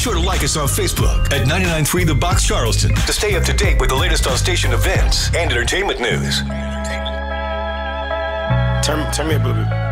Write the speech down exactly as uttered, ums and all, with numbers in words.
sure to like us on Facebook at ninety-nine point three The Box Charleston to stay up to date with the latest on station events and entertainment news. Turn, turn me up a little bit.